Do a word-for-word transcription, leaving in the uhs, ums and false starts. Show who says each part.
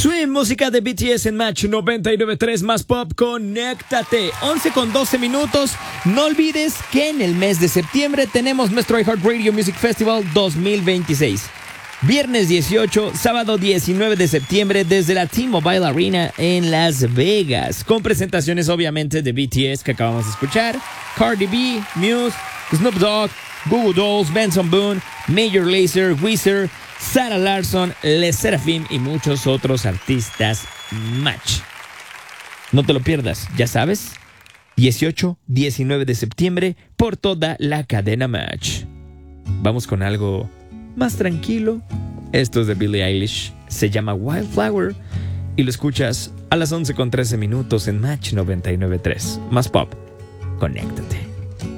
Speaker 1: Swim, música de B T S en Match noventa y nueve punto tres más pop, conéctate. once con doce minutos. No olvides que en el mes de septiembre tenemos nuestro iHeartRadio Music Festival dos mil veintiséis. Viernes dieciocho, sábado diecinueve de septiembre desde la T-Mobile Arena en Las Vegas. Con presentaciones obviamente de B T S que acabamos de escuchar, Cardi B, Muse, Snoop Dogg, Goo Goo Dolls, Benson Boone, Major Lazer, Weezer, Sarah Larsson, Les Seraphim y muchos otros artistas Match. No te lo pierdas, ya sabes, dieciocho, diecinueve de septiembre por toda la cadena Match. Vamos con algo más tranquilo. Esto es de Billie Eilish, se llama Wildflower y lo escuchas a las once con trece minutos en Match noventa y nueve punto tres. Más pop, conéctate.